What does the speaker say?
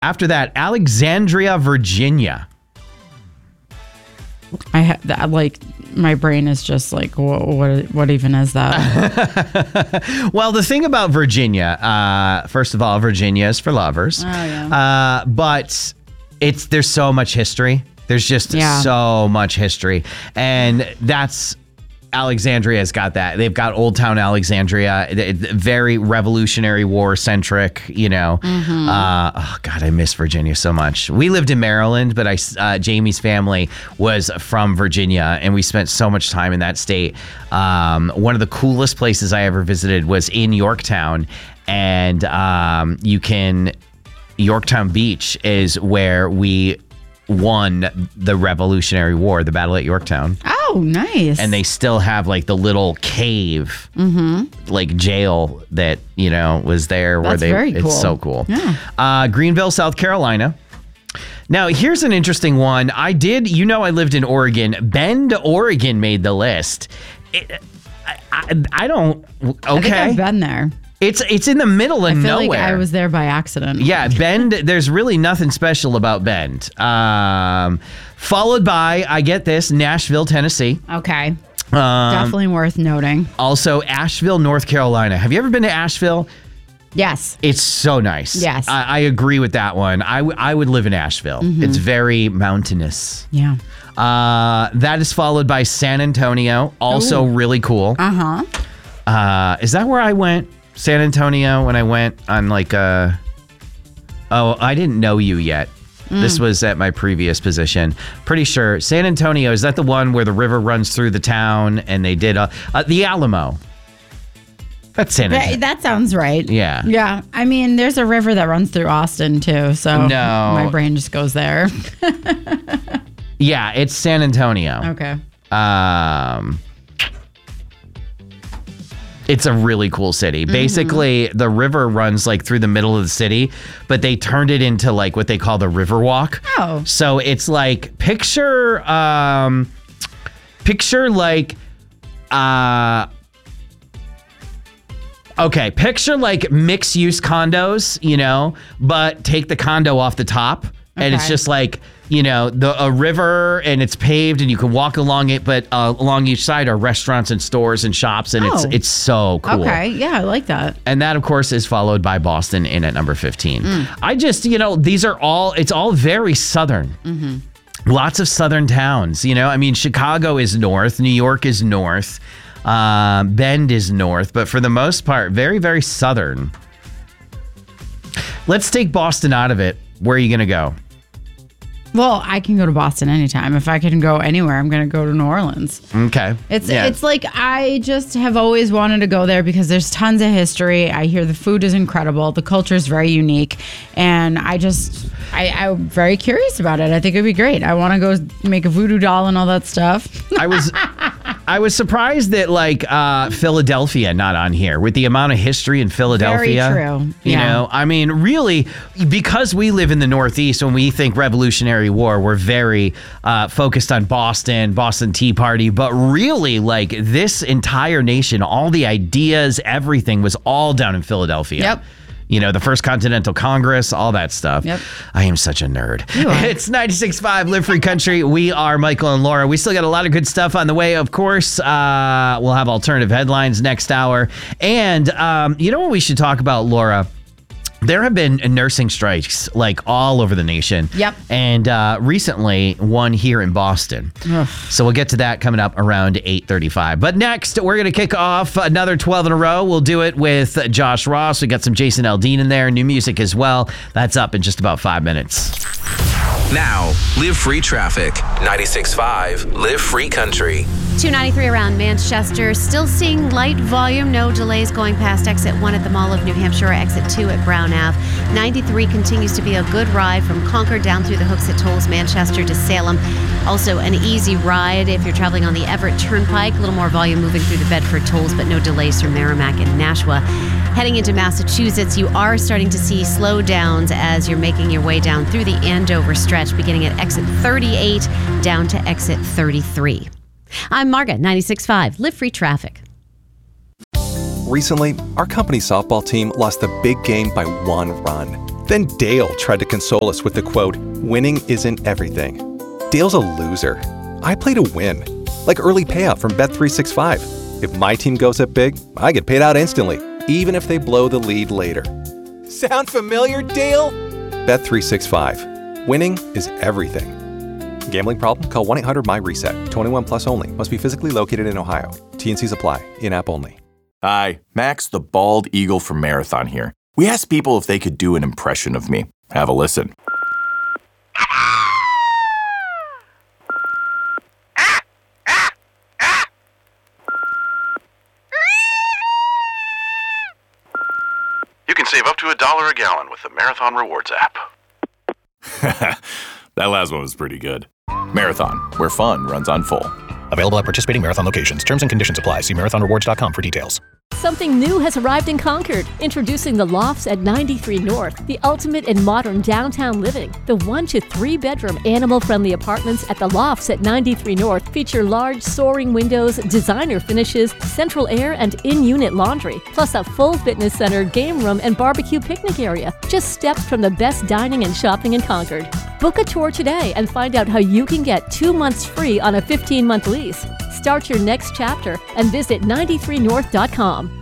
After that, Alexandria, Virginia. My brain is just like, what even is that? Well, the thing about Virginia, first of all, Virginia is for lovers. Oh, yeah. But there's so much history. There's just so much history. And that's Alexandria has got that. They've got Old Town Alexandria, very Revolutionary War centric, oh God, I miss Virginia so much. We lived in Maryland, but Jamie's family was from Virginia, and we spent so much time in that state. One of the coolest places I ever visited was in Yorktown, and Yorktown Beach is where we won the Revolutionary War, the battle at Yorktown. Oh, nice. And they still have like the little cave, like jail that, was there. That's very cool. It's so cool. Yeah. Greenville, South Carolina. Now, here's an interesting one. I lived in Oregon. Bend, Oregon made the list. I don't, okay. I think I've been there. It's in the middle of nowhere. Like I was there by accident. Yeah, Bend, there's really nothing special about Bend. Followed by, I get this, Nashville, Tennessee. Okay. Definitely worth noting. Also, Asheville, North Carolina. Have you ever been to Asheville? Yes. It's so nice. Yes. I agree with that one. I would live in Asheville. It's very mountainous. Yeah. That is followed by San Antonio. Also really cool. Uh-huh. Is that where I went? San Antonio, when I went on I didn't know you yet. This was at my previous position. Pretty sure. San Antonio, is that the one where the river runs through the town and they did the Alamo? That's San Antonio. That sounds right. Yeah. Yeah. I mean, there's a river that runs through Austin too, so my brain just goes there. Yeah, it's San Antonio. Okay. It's a really cool city. Basically, the river runs through the middle of the city, but they turned it into what they call the Riverwalk. Oh. So it's picture mixed use condos, but take the condo off the top. And it's just a river, and it's paved, and you can walk along it, but along each side are restaurants and stores and shops, and it's so cool. Okay, yeah, I like that. And that, of course, is followed by Boston in at number 15. I just, it's all very southern. Lots of southern towns, Chicago is north, New York is north, Bend is north, but for the most part, very, very southern. Let's take Boston out of it. Where are you going to go? Well, I can go to Boston anytime. If I can go anywhere, I'm going to go to New Orleans. Okay. It's like I just have always wanted to go there because there's tons of history. I hear the food is incredible. The culture is very unique. And I'm very curious about it. I think it'd be great. I want to go make a voodoo doll and all that stuff. I was surprised that Philadelphia not on here with the amount of history in Philadelphia. Very true. Yeah. I mean, really, because we live in the Northeast, when we think Revolutionary War, we're very focused on Boston Tea Party, but really this entire nation, all the ideas, everything was all down in Philadelphia. Yep. The First Continental Congress, all that stuff. Yep. I am such a nerd. You are. It's 96.5 Live Free Country. We are Michael and Laura. We still got a lot of good stuff on the way. Of course, we'll have alternative headlines next hour. And you know what we should talk about, Laura? There have been nursing strikes all over the nation. Yep. And recently, one here in Boston. Ugh. So we'll get to that coming up around 8:35. But next, we're going to kick off another 12 in a row. We'll do it with Josh Ross. We got some Jason Aldean in there, new music as well. That's up in just about 5 minutes. Now, Live Free Traffic. 96.5 Live Free Country. 293 around Manchester. Still seeing light volume. No delays going past exit 1 at the Mall of New Hampshire or exit 2 at Brown Ave. 93 continues to be a good ride from Concord down through the Hooksett Tolls, Manchester to Salem. Also an easy ride if you're traveling on the Everett Turnpike. A little more volume moving through the Bedford Tolls, but no delays from Merrimack and Nashua. Heading into Massachusetts, you are starting to see slowdowns as you're making your way down through the Andover stretch, beginning at exit 38 down to exit 33. I'm Margaret, 96.5 Live Free Traffic. Recently, our company softball team lost the big game by 1 run. Then Dale tried to console us with the quote, "Winning isn't everything." Dale's a loser. I play to win, like early payout from Bet365. If my team goes up big, I get paid out instantly, even if they blow the lead later. Sound familiar, Dale? Bet365. Winning is everything. Gambling problem? Call 1-800-MY-RESET. 21 plus only. Must be physically located in Ohio. T&Cs apply. In-app only. Hi, Max the Bald Eagle from Marathon here. We asked people if they could do an impression of me. Have a listen. You can save up to $1 a gallon with the Marathon Rewards app. That last one was pretty good. Marathon, where fun runs on full. Available at participating Marathon locations. Terms and conditions apply. See marathonrewards.com for details. Something new has arrived in Concord. Introducing the Lofts at 93 North, the ultimate in modern downtown living. The 1 to 3 bedroom animal-friendly apartments at the Lofts at 93 North feature large soaring windows, designer finishes, central air, and in-unit laundry, plus a full fitness center, game room, and barbecue picnic area. Just steps from the best dining and shopping in Concord. Book a tour today and find out how you can get 2 months free on a 15-month lease. Start your next chapter and visit 93north.com.